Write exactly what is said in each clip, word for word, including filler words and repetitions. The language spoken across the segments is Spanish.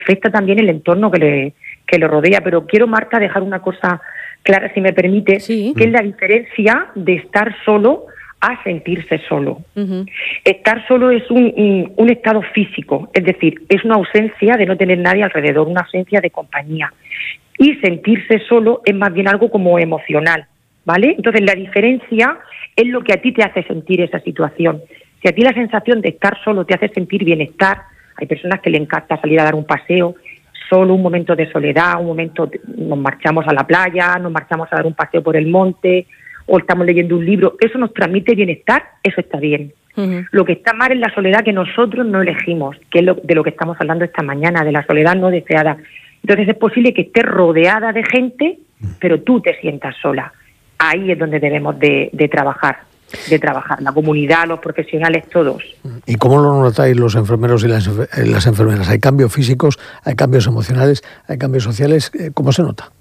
afecta también el entorno que le, que le rodea. Pero quiero, Marta, dejar una cosa clara, si me permite, sí. que es la diferencia de estar solo a sentirse solo. Uh-huh. Estar solo es un, un, un estado físico, es decir, es una ausencia de no tener nadie alrededor, una ausencia de compañía. Y sentirse solo es más bien algo como emocional, ¿vale? Entonces la diferencia es lo que a ti te hace sentir esa situación. Si a ti la sensación de estar solo te hace sentir bienestar, hay personas que le encanta salir a dar un paseo, solo un momento de soledad, un momento, de, nos marchamos a la playa, nos marchamos a dar un paseo por el monte, o estamos leyendo un libro, eso nos transmite bienestar, eso está bien. Uh-huh. Lo que está mal es la soledad que nosotros no elegimos, que es lo, de lo que estamos hablando esta mañana, de la soledad no deseada. Entonces es posible que estés rodeada de gente, pero tú te sientas sola. Ahí es donde debemos de, de trabajar, de trabajar, la comunidad, los profesionales, todos. ¿Y cómo lo notáis los enfermeros y las, las enfermeras? ¿Hay cambios físicos, hay cambios emocionales, hay cambios sociales? ¿Cómo se nota?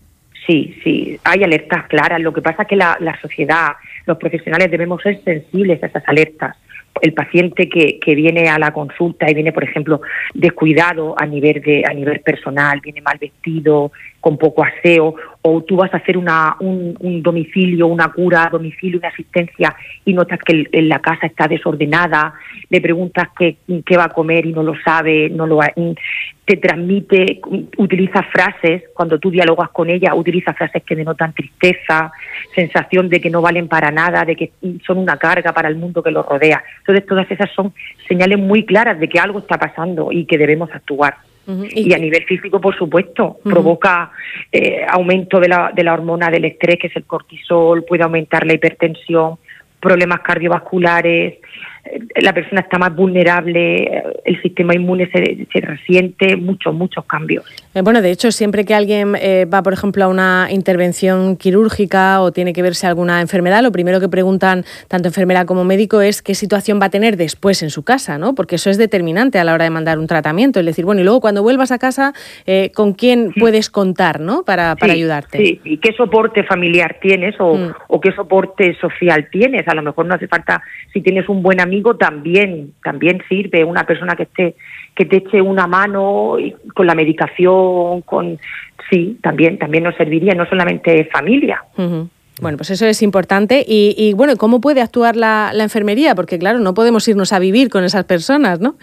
Sí, sí, hay alertas claras. Lo que pasa es que la, la sociedad, los profesionales debemos ser sensibles a esas alertas. El paciente que, que viene a la consulta y viene, por ejemplo, descuidado a nivel de a nivel personal, viene mal vestido, con poco aseo, o tú vas a hacer una un, un domicilio, una cura a domicilio, una asistencia y notas que el, en la casa está desordenada, le preguntas qué, qué va a comer y no lo sabe, no lo ha, te transmite, utiliza frases, cuando tú dialogas con ella, utiliza frases que denotan tristeza, sensación de que no valen para nada, de que son una carga para el mundo que los rodea. Entonces todas esas son señales muy claras de que algo está pasando y que debemos actuar. Uh-huh. Y, y a nivel físico, por supuesto, uh-huh. provoca eh, aumento de la, de la hormona del estrés, que es el cortisol, puede aumentar la hipertensión, problemas cardiovasculares, la persona está más vulnerable, el sistema inmune se, se resiente, muchos, muchos cambios. Eh, bueno, de hecho, siempre que alguien eh, va, por ejemplo, a una intervención quirúrgica o tiene que verse alguna enfermedad, lo primero que preguntan tanto enfermera como médico es qué situación va a tener después en su casa, ¿no? Porque eso es determinante a la hora de mandar un tratamiento. Es decir, bueno, y luego cuando vuelvas a casa, eh, ¿con quién sí. puedes contar, ¿no? Para, para sí, ayudarte. Sí, y qué soporte familiar tienes o, mm. o qué soporte social tienes. A lo mejor no hace falta, si tienes un buen amigo, también también sirve una persona que esté que te eche una mano y con la medicación, con sí, también también nos serviría, no solamente familia. Uh-huh. Bueno, pues eso es importante. Y, y bueno, ¿cómo puede actuar la, la enfermería? Porque claro, no podemos irnos a vivir con esas personas, ¿no?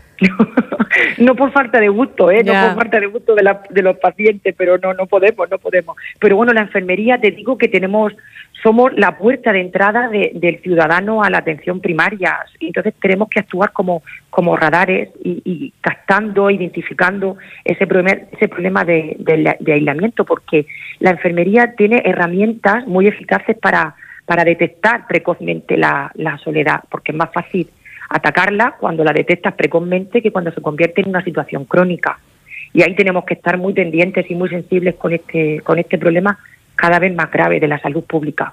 No por falta de gusto, ¿eh? Yeah. No por falta de gusto de, la, de los pacientes, pero no, no podemos, no podemos. Pero bueno, la enfermería, te digo que tenemos, somos la puerta de entrada de, del ciudadano a la atención primaria. Entonces tenemos que actuar como, como radares y, y captando, identificando ese problema, ese problema de, de, de aislamiento, porque la enfermería tiene herramientas muy eficaces para, para detectar precozmente la, la soledad, porque es más fácil atacarla cuando la detectas precozmente que cuando se convierte en una situación crónica. Y ahí tenemos que estar muy pendientes y muy sensibles con este con este problema cada vez más grave de la salud pública.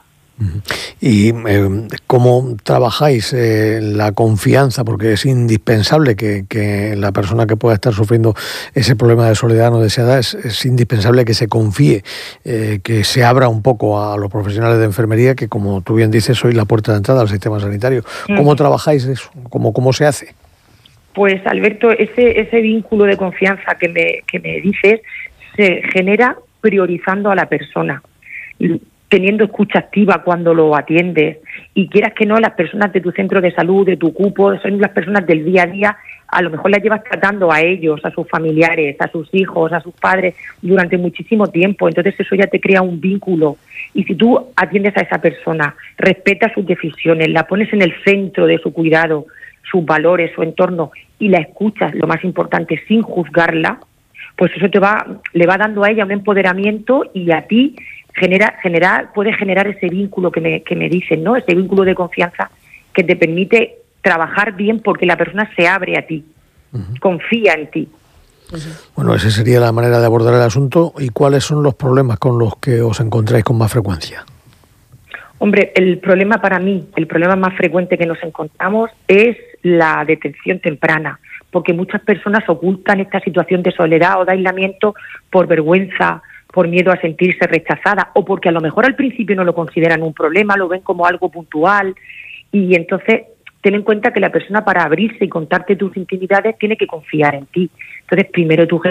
¿Y eh, cómo trabajáis eh, la confianza? Porque es indispensable que, que la persona que pueda estar sufriendo ese problema de soledad no deseada, es, es indispensable que se confíe, eh, que se abra un poco a los profesionales de enfermería, que como tú bien dices, sois la puerta de entrada al sistema sanitario. ¿Cómo uh-huh. trabajáis eso? ¿Cómo, cómo se hace? Pues, Alberto, ese, ese vínculo de confianza que me, que me dices se genera priorizando a la persona, teniendo escucha activa cuando lo atiendes, y quieras que no, las personas de tu centro de salud, de tu cupo, son las personas del día a día, a lo mejor las llevas tratando a ellos, a sus familiares, a sus hijos, a sus padres durante muchísimo tiempo, entonces eso ya te crea un vínculo. Y si tú atiendes a esa persona, respetas sus decisiones, la pones en el centro de su cuidado, sus valores, su entorno, y la escuchas, lo más importante, sin juzgarla, pues eso te va, le va dando a ella un empoderamiento, y a ti genera, genera, puede generar ese vínculo que me, que me dicen, ¿no? Ese vínculo de confianza que te permite trabajar bien porque la persona se abre a ti, uh-huh. confía en ti. Bueno, esa sería la manera de abordar el asunto. ¿Y cuáles son los problemas con los que os encontráis con más frecuencia? Hombre, el problema para mí, el problema más frecuente que nos encontramos es la detención temprana, porque muchas personas ocultan esta situación de soledad o de aislamiento por vergüenza, por miedo a sentirse rechazada, o porque a lo mejor al principio no lo consideran un problema, lo ven como algo puntual, y entonces ten en cuenta que la persona para abrirse y contarte tus intimidades tiene que confiar en ti. Entonces, primero tú